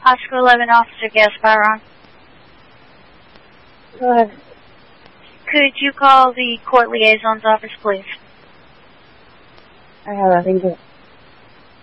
Oscar 11, Officer Gasparon. Go ahead. Could you call the court liaison's office, please? I have nothing to